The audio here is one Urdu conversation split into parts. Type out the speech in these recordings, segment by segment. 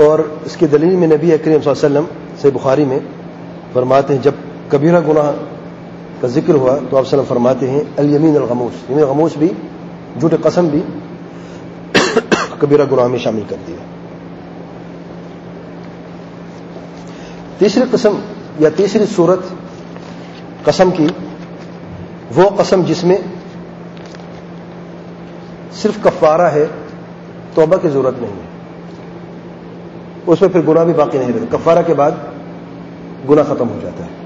اور اس کی دلیل میں نبی کریم صلی اللہ علیہ وسلم سے بخاری میں فرماتے ہیں جب کبیرہ گناہ کا ذکر ہوا تو آپ صلی اللہ علیہ وسلم فرماتے ہیں الیمین الغموس، یمین غموس بھی، جھوٹ قسم بھی کبیرہ گناہ میں شامل کر دیا۔ تیسری قسم یا تیسری صورت قسم کی وہ قسم جس میں صرف کفارہ ہے، توبہ کی ضرورت نہیں ہے، اس میں پھر گناہ بھی باقی نہیں رہتا، کفارہ کے بعد گناہ ختم ہو جاتا ہے۔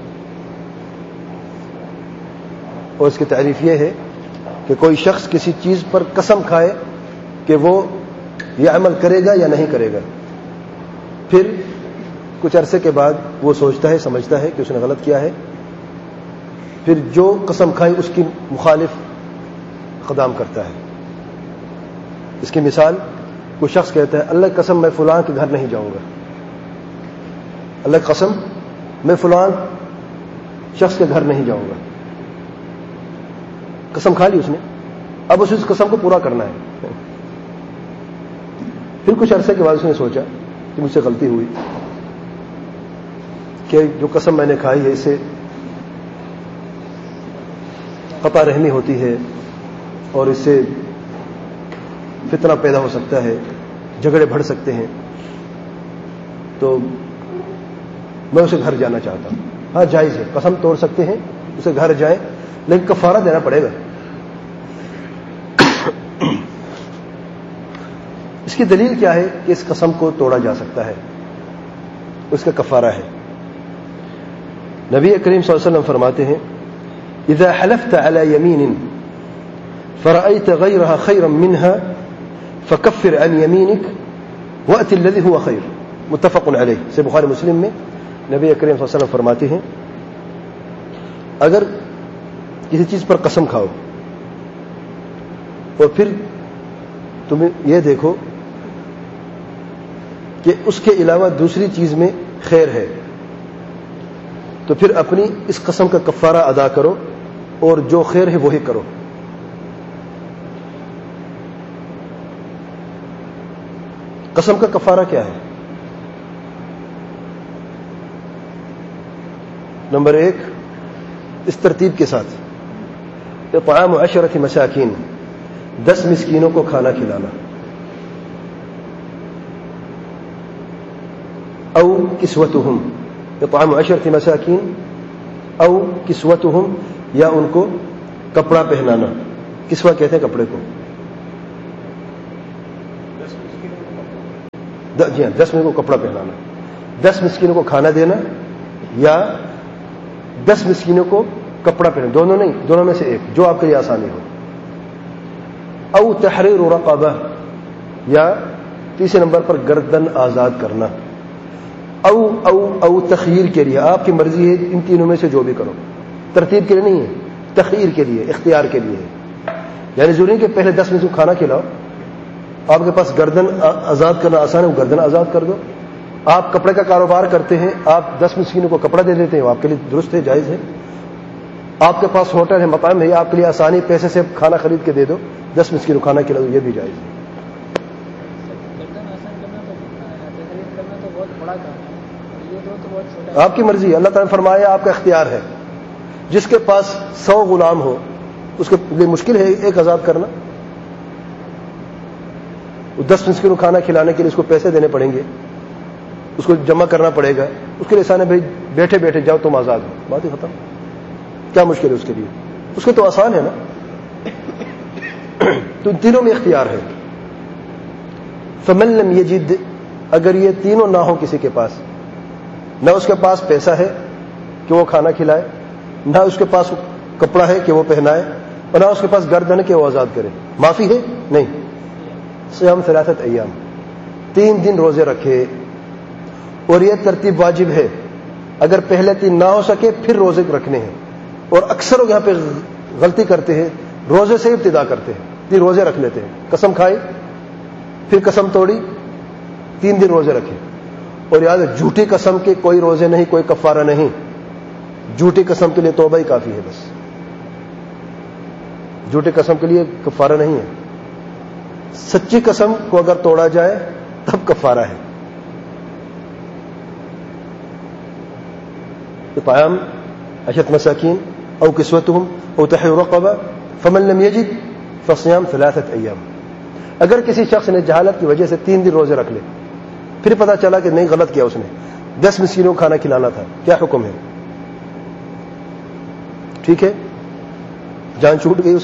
اور اس کی تعریف یہ ہے کہ کوئی شخص کسی چیز پر قسم کھائے کہ وہ یہ عمل کرے گا یا نہیں کرے گا، پھر کچھ عرصے کے بعد وہ سوچتا ہے، سمجھتا ہے کہ اس نے غلط کیا ہے، پھر جو قسم کھائی اس کی مخالف اقدام کرتا ہے۔ اس کی مثال کوئی شخص کہتا ہے اللہ کی قسم میں فلاں کے گھر نہیں جاؤں گا، اللہ کی قسم میں فلاں شخص کے گھر نہیں جاؤں گا، قسم کھا لی اس نے، اب اس قسم کو پورا کرنا ہے۔ پھر کچھ عرصے کے بعد اس نے سوچا کہ مجھ سے غلطی ہوئی، کہ جو قسم میں نے کھائی ہے اس سے قطع رحمی ہوتی ہے اور اس سے فتنہ پیدا ہو سکتا ہے، جھگڑے بڑھ سکتے ہیں، تو میں اسے گھر جانا چاہتا ہوں۔ ہاں جائز ہے، قسم توڑ سکتے ہیں، اسے گھر جائیں، لیکن کفارہ دینا پڑے گا۔ اس کی دلیل کیا ہے کہ اس قسم کو توڑا جا سکتا ہے، اس کا کفارہ ہے۔ نبی کریم صلی اللہ علیہ وسلم فرماتے ہیں اذا حلفت على يمين فرأيت غيرها خيرا منها فكفر عن يمينك وأت الذي هو خير، متفق علیہ، سے بخاری مسلم میں نبی کریم صلی اللہ علیہ وسلم فرماتے ہیں اگر کسی چیز پر قسم کھاؤ اور پھر تم یہ دیکھو کہ اس کے علاوہ دوسری چیز میں خیر ہے، تو پھر اپنی اس قسم کا کفارہ ادا کرو اور جو خیر ہے وہی کرو۔ قسم کا کفارہ کیا ہے؟ نمبر 1 اس ترتیب کے ساتھ اطعام 10 مساکین، 10 مسکینوں کو کھانا کھلانا، او کسوتہم، اطعام 10 مساکین او کسوتہم، یا ان کو کپڑا پہنانا، کسوہ کہتے ہیں کپڑے کو، جی ہاں 10 مسکینوں کو کپڑا پہنانا، 10 مسکینوں کو کھانا دینا یا 10 مسکینوں کو کپڑا پہنانا، دونوں نہیں، دونوں میں سے ایک جو آپ کے لیے آسانی ہو، او تحریر رقبہ، یا تیسرے نمبر پر گردن آزاد کرنا، او تخییر کے لیے، آپ کی مرضی ہے ان تینوں میں سے جو بھی کرو، ترتیب کے لیے نہیں ہے، تخییر کے لیے، اختیار کے لیے ہے، یعنی ضروری کہ پہلے 10 میں سے کھانا کھلاؤ، آپ کے پاس گردن آزاد کرنا آسان ہے، وہ گردن آزاد کر دو، آپ کپڑے کا کاروبار کرتے ہیں، آپ 10 مسکینوں کو کپڑا دے دیتے ہیں، وہ آپ کے لیے درست ہے، جائز ہے، آپ کے پاس ہوٹل ہے، مطعم ہے، آپ کے لیے آسانی، پیسے سے کھانا خرید کے دے دو، 10 مسکینوں کو کھانا کھلا دو، یہ بھی جائز ہے۔ آپ کی مرضی، اللہ تعالیٰ نے فرمایا آپ کا اختیار ہے، جس کے پاس 100 غلام ہو اس کے لیے مشکل ہے ایک آزاد کرنا، 10 مسکینوں کو کھانا کھلانے کے لیے اس کو پیسے دینے پڑیں گے، اس کو جمع کرنا پڑے گا، اس کے لیے آسان ہے بھائی بیٹھے بیٹھے جاؤ تم آزاد ہو، بات ہی ختم، کیا مشکل ہے اس کے لیے، اس کے تو آسان ہے نا، تو تینوں میں اختیار ہے۔ فمن لم یجد، اگر یہ تینوں نہ ہو کسی کے پاس، نہ اس کے پاس پیسہ ہے کہ وہ کھانا کھلائے، نہ اس کے پاس کپڑا ہے کہ وہ پہنائے، اور نہ اس کے پاس گردن ہے کہ وہ آزاد کرے، معافی ہے نہیں، صیام 3 ایام، 3 دن روزے رکھے، اور یہ ترتیب واجب ہے، اگر پہلے 3 نہ ہو سکے پھر روزے رکھنے ہیں، اور اکثر لوگ یہاں پہ غلطی کرتے ہیں، روزے سے ابتدا کرتے ہیں، 3 روزے رکھ لیتے ہیں، قسم کھائی پھر قسم توڑی، 3 دن روزے رکھے، اور یاد ہے جھوٹی قسم کے کوئی روزے نہیں، کوئی کفارہ نہیں، جھوٹی قسم کے لیے توبہ ہی کافی ہے، بس جھوٹی قسم کے لیے کفارہ نہیں ہے، سچی قسم کو اگر توڑا جائے تب کفارہ ہے، اطعام 10 مساکین او کسوتہم او تحریر رقبہ فمن لم یجد فصیام 3 ایام. اگر کسی شخص نے جہالت کی وجہ سے 3 دن روزے رکھ لے, پھر پتہ چلا کہ نہیں غلط کیا اس نے, 10 مسکینوں کو کھانا کھلانا تھا, کیا حکم ہے؟ ٹھیک ہے, جان چھوٹ گئی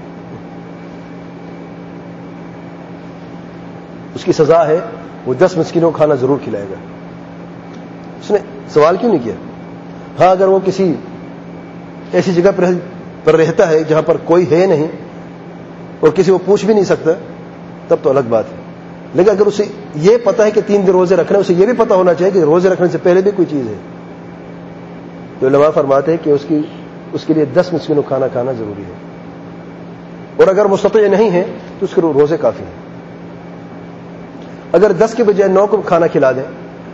اس کی سزا ہے وہ 10 مسکینوں کو کھانا ضرور کھلائے گا. اس نے سوال کیوں نہیں کیا؟ ہاں اگر وہ کسی ایسی جگہ پر رہتا ہے جہاں پر کوئی ہے نہیں اور کسی کو پوچھ بھی نہیں سکتا, تب تو الگ بات ہے. لیکن اگر اسے یہ پتا ہے کہ 3 دن روزے رکھنا, اسے یہ بھی پتا ہونا چاہیے کہ روزے رکھنے سے پہلے بھی کوئی چیز ہے, تو علماء فرماتے ہیں کہ اس کے لیے 10 مسکینوں کو کھانا کھانا ضروری ہے. اور اگر مستطیع نہیں ہے تو اس کے روزے کافی ہیں. اگر 10 کے بجائے 9 کو کھانا کھلا دیں,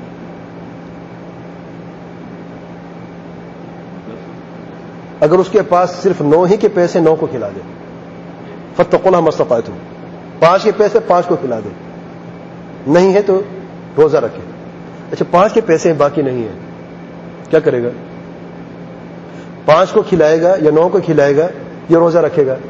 اگر اس کے پاس صرف 9 ہی کے پیسے 9 کو کھلا دیں, فاتقوا اللہ ما استطعتم, 5 کے پیسے 5 کو کھلا دیں, نہیں ہے تو روزہ رکھے. اچھا 5 کے پیسے باقی نہیں ہیں, کیا کرے گا؟ 5 کو کھلائے گا یا 9 کو کھلائے گا یا روزہ رکھے گا؟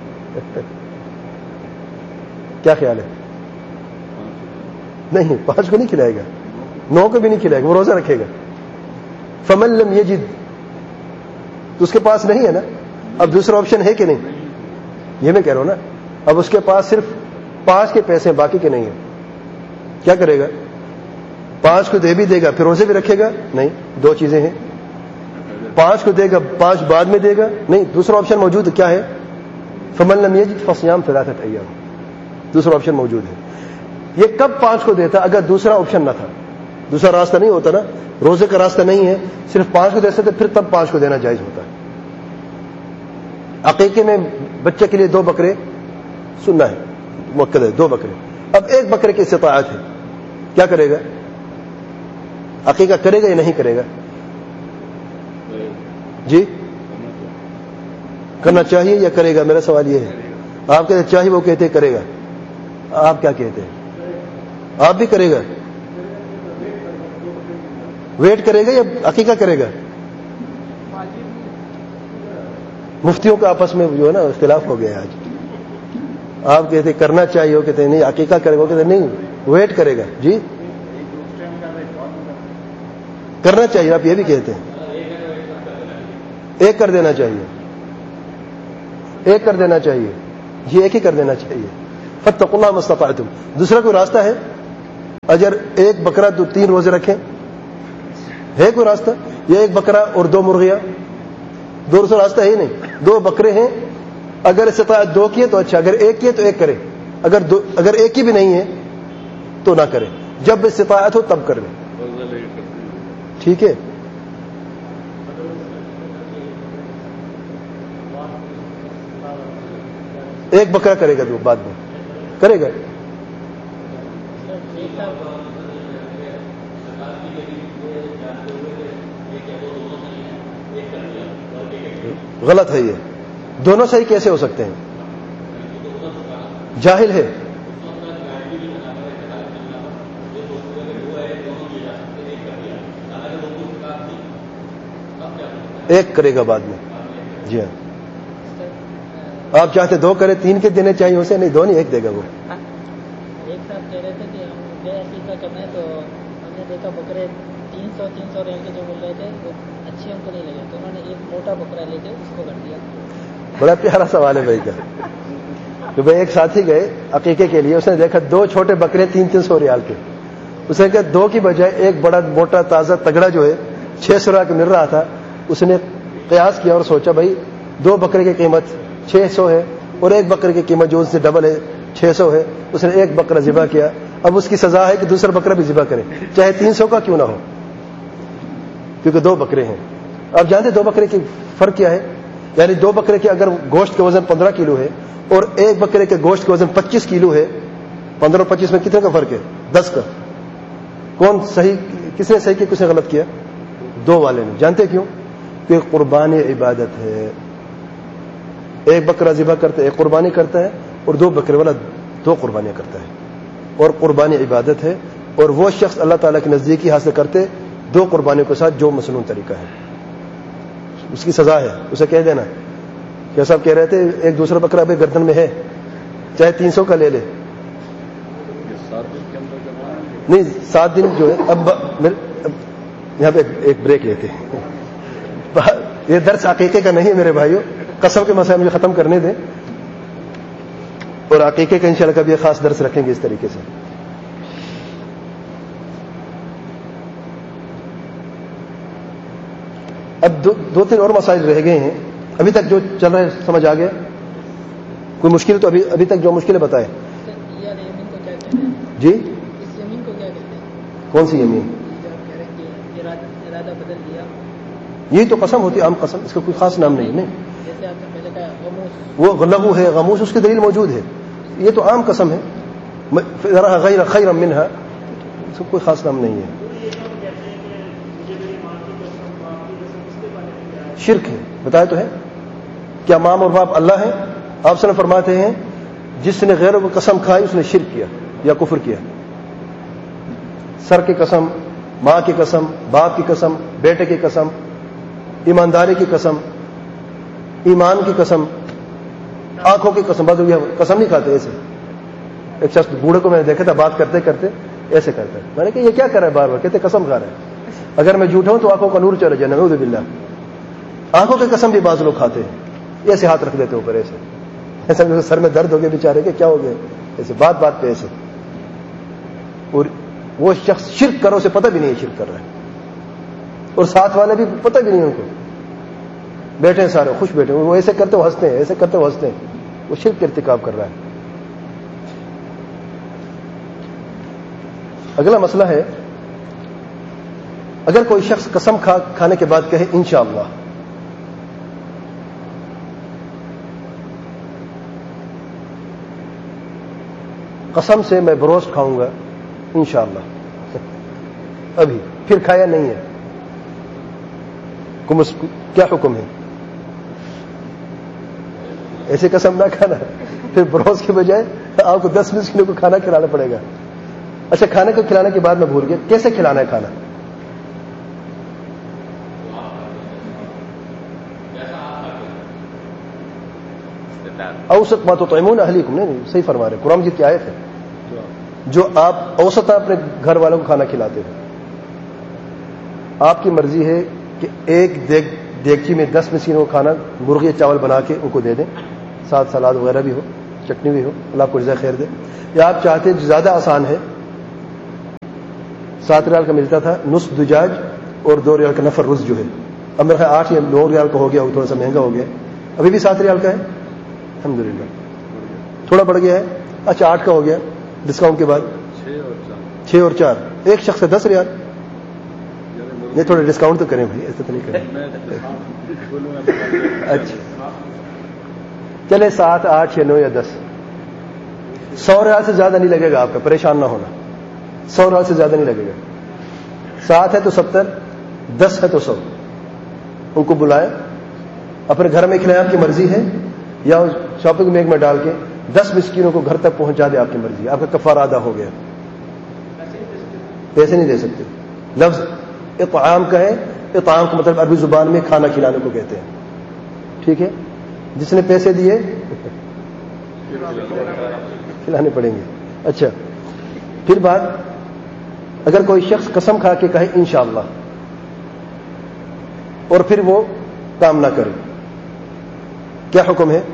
کیا خیال ہے؟ نہیں, 5 کو نہیں کھلائے گا, 9 کو بھی نہیں کھلائے گا, وہ روزہ رکھے گا. فمن لم یجد, تو اس کے پاس نہیں ہے نا, اب دوسرا آپشن ہے کہ نہیں؟ یہ میں کہہ رہا ہوں نا, اب اس کے پاس صرف 5 کے پیسے ہیں, باقی کے نہیں ہیں, کیا کرے گا؟ 5 کو دے بھی دے گا پھر روزے بھی رکھے گا؟ نہیں, 2 چیزیں ہیں, 5 کو دے گا 5 بعد میں دے گا؟ نہیں, دوسرا آپشن موجود ہے, کیا ہے؟ فمن لم یجد فصیام 3 ایام, دوسرا آپشن موجود ہے. یہ کب 5 کو دیتا؟ اگر دوسرا آپشن نہ تھا, دوسرا راستہ نہیں ہوتا نا, روزے کا راستہ نہیں ہے, صرف 5 کو دے سکتے, پھر تب 5 کو دینا جائز ہوتا ہے. عقیقے میں بچے کے لیے 2 بکرے سننا ہے, مؤکد ہے 2 بکرے. اب 1 بکرے کی استطاعت ہے, کیا کرے گا؟ عقیقہ کرے گا یا نہیں کرے گا؟ جی کرنا چاہیے یا کرے گا؟ میرا سوال یہ ہے. آپ کہتے چاہیے, وہ کہتے کرے گا, آپ کیا کہتے ہیں؟ آپ بھی کرے گا؟ ویٹ کرے گا یا عقیقہ کرے گا؟ مفتیوں کا آپس میں جو ہے نا اختلاف ہو گیا آج. آپ کہتے کرنا چاہیے, وہ کہتے ہیں نہیں عقیقہ کرے گا, وہ کہتے نہیں ویٹ کرے گا. جی کرنا چاہیے, آپ یہ بھی کہتے ہیں. ایک کر دینا چاہیے, ایک کر دینا چاہیے, یہ ایک ہی کر دینا چاہیے. فاتقوا اللہ ما استطعتم. دوسرا کوئی راستہ ہے؟ اگر 1 بکرا تو 3 روزے رکھیں, ہے کوئی راستہ؟ یا 1 بکرا اور 2 مرغیاں؟ دوسرا راستہ ہے ہی نہیں. 2 بکرے ہیں, اگر استطاعت 2 کی ہے تو اچھا, اگر 1 کی ہے تو 1 کرے, اگر 1 کی بھی نہیں ہے تو نہ کرے, جب استطاعت ہو تب کر لیں. ٹھیک ہے. ایک بکرا کرے گا, تو بعد میں کرے گا. غلط ہے, یہ دونوں صحیح کیسے ہو سکتے ہیں؟ جاہل ہے. ایک کرے گا بعد میں. جی ہاں, آپ چاہتے 2 کرے, 3 کے دینے چاہیے اسے, نہیں 2 نہیں 1 دے گا. وہ ایک صاحب کہہ رہے تھے کہ ہم عقیقہ کرنا ہے, تو ہم نے دیکھا بکرے 300 رینگ کے جو مل رہے تھے وہ اچھے ہم کو نہیں لگے, تو انہوں نے ایک موٹا بکرا لے کے اس کو کر دیا. بڑا پیارا سوال ہے بھائی کا. کہ بھائی ایک ساتھی گئے عقیقے کے لیے, اس نے دیکھا 2 چھوٹے بکرے 300 ریال کے. اس نے کہا 2 کی بجائے ایک بڑا موٹا تازہ تگڑا جو ہے 600 ریال کا مل رہا تھا. اس نے قیاس کیا اور سوچا بھائی 2 بکرے کی قیمت 600 ہے اور 1 بکرے کی قیمت جو اس سے ڈبل ہے 600 ہے. اس نے 1 بکرا ذبح کیا. اب اس کی سزا ہے کہ دوسرا بکرا بھی ذبح کرے, چاہے 300 کا کیوں نہ ہو, کیونکہ 2 بکرے ہیں. آپ جانتے 2 بکرے کی فرق کیا ہے؟ یعنی 2 بکرے کے اگر گوشت کا وزن 15 کلو ہے اور 1 بکرے کے گوشت کا وزن 25 کلو ہے, 15 اور 25 میں کتنے کا فرق ہے؟ 10 کا. کون صحیح, کس نے صحیح کیا, کس نے غلط کیا؟ 2 والے نے. جانتے کیوں؟ کہ قربانی عبادت ہے. 1 بکرا ذبح کرتا ہے, 1 قربانی کرتا ہے, اور 2 بکرے والا 2 قربانیاں کرتا ہے. اور قربانی عبادت ہے, اور وہ شخص اللہ تعالیٰ کی نزدیکی حاصل کرتے 2 قربانیوں کے ساتھ جو مسنون طریقہ ہے. اس کی سزا ہے, اسے کہہ دینا کہ صاحب کہہ رہے تھے ایک دوسرا بکرا ابھی گردن میں ہے, چاہے 300 کا لے لے. نہیں 7 دن جو ہے. اب یہاں پہ ایک بریک لیتے ہیں. یہ درس عقیقے کا نہیں ہے میرے بھائیوں, قسم کے مسائل مجھے ختم کرنے دیں, اور عقیقے کا انشاءاللہ کبھی خاص درس رکھیں گے اس طریقے سے. اب 2-3 اور مسائل رہ گئے ہیں. ابھی تک جو چل رہا ہے سمجھ آ گیا؟ کوئی مشکل تو ابھی تک جو مشکل ہے بتائے. جی اس یمین کو کیا کہتے ہیں؟ کون سی یمین؟ ارادہ بدل دیا, یہی تو قسم ہوتی ہے, عام قسم, اس کا کوئی خاص نام نہیں ہے. جیسے آپ نے پہلے کہا غموس, وہ لغو ہے, غموس اس کی دلیل موجود ہے. یہ تو عام قسم ہے. غیر خیرا منہا, اس کا کوئی خاص نام نہیں ہے. شرک ہے, بتایا تو ہے. کیا ماں اور باپ اللہ ہیں؟ آپ سے فرماتے ہیں جس نے غیروں کو قسم کھائی اس نے شرک کیا یا کفر کیا. سر کی قسم, ماں کی قسم, باپ کی قسم, بیٹے کی قسم, ایمانداری کی قسم, ایمان کی قسم, آنکھوں کی قسم. بس قسم نہیں کھاتے ایسے. ایک شخص بوڑھے کو میں نے دیکھا تھا بات کرتے کرتے ایسے کرتا ہے. میں نے کہا یہ کیا کر رہا ہے بار بار؟ کہتے قسم کھا رہا ہے. اگر میں جھوٹا ہوں تو آنکھوں کا نور چلا جائے, نعوذ باللہ. آنکھوں کی قسم بھی بعض لوگ کھاتے ہیں, ایسے ہاتھ رکھ دیتے اوپر, ایسے سر میں درد ہو گیا بیچارے کے, کیا ہو گیا, ایسے بات بات پہ ایسے. اور وہ شخص شرک کرو اسے پتہ بھی نہیں ہے شرک کر رہا ہے, اور ساتھ والے بھی پتہ بھی نہیں ان کو, بیٹھے ہیں سارے خوش بیٹھے, وہ ایسے کرتے وہ ہنستے ہیں, ایسے کرتے وہ ہنستے ہیں. وہ شرک کا ارتکاب کر رہا ہے. اگلا مسئلہ ہے, اگر کوئی شخص قسم کھانے کے بعد کہے انشاءاللہ, قسم سے میں بروسٹ کھاؤں گا انشاءاللہ, ابھی پھر کھایا نہیں ہے, کیا حکم ہے؟ ایسے قسم نہ کھانا, پھر بروس کے بجائے آپ کو 10 مسکینوں کو کھانا کھلانا پڑے گا. اچھا, کھانے کو کھلانے کے بعد میں بھول گیا کیسے کھلانا ہے کھانا. اوسط ما تطعمون اہلیکم, نہیں صحیح فرما رہے, قرآن مجید کی آیت ہے, جو آپ اوسط اپنے گھر والوں کو کھانا کھلاتے ہیں. آپ کی مرضی ہے کہ ایک دیگچی میں 10 مسکینوں کو کھانا مرغی چاول بنا کے ان کو دے دیں, ساتھ سلاد وغیرہ بھی ہو, چٹنی بھی ہو, اللہ آپ کو جزائے خیر دے. یا آپ چاہتے ہیں زیادہ آسان ہے, 7 ریال کا ملتا تھا نصف دجاج اور 2 ریال کا نفر رز جو ہے, اب میرے خیال 8 یا 9 ریال کا ہو گیا, وہ تھوڑا سا مہنگا ہو گیا, ابھی بھی 7 ریال کا ہے الحمدللہ, تھوڑا بڑھ گیا ہے. اچھا 8 کا ہو گیا ڈسکاؤنٹ کے بعد, 6 اور 4 ایک شخص سے 10 ریال. یہ تھوڑا ڈسکاؤنٹ تو کریں بھائی, ایسا تو نہیں کریں. اچھا چلے 7, 8 یا 9 یا 10, 100 ریال سے زیادہ نہیں لگے گا آپ کا, پریشان نہ ہونا. 100 ریال سے زیادہ نہیں لگے گا. 7 ہے تو 70, 10 ہے تو 100. ان کو بلائے, اپنے گھر میں کھلائیں, آپ کی مرضی ہے, یا شاپنگ بیگ میں ڈال کے 10 مسکینوں کو گھر تک پہنچا دے, آپ کی مرضی, آپ کا کفارہ ادا ہو گیا. پیسے نہیں دے سکتے. لفظ اطعام کا ہے, اطعام کا مطلب عربی زبان میں کھانا کھلانے کو کہتے ہیں. ٹھیک ہے, جس نے پیسے دیے کھلانے پڑیں گے. اچھا پھر بات, اگر کوئی شخص قسم کھا کے کہے انشاءاللہ اور پھر وہ کام نہ کرے, کیا حکم ہے؟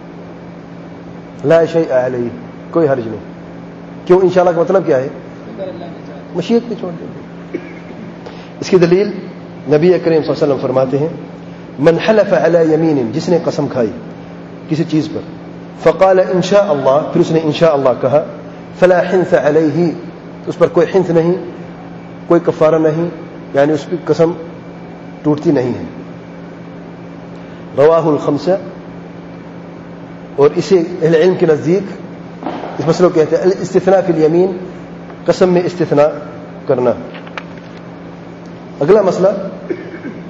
لا شیء علیہ, کوئی حرج نہیں. کیوں؟ انشاءاللہ کا مطلب کیا ہے؟ مشیت پہ چھوڑ دیں. اس کی دلیل نبی کریم صلی اللہ علیہ وسلم فرماتے ہیں من حلف علی یمین, جس نے قسم کھائی کسی چیز پر, فقال انشاء اللہ, پھر اس نے انشاء اللہ کہا, فلا حنث علیہ, اس پر کوئی حنث نہیں, کوئی کفارہ نہیں, یعنی اس کی قسم ٹوٹتی نہیں ہے. رواہ الخمسہ. اور اسے اہل علم کے نزدیک اس مسئلے کو کہتے ہیں الاستثناء فی الیمین, قسم میں استثناء کرنا. اگلا مسئلہ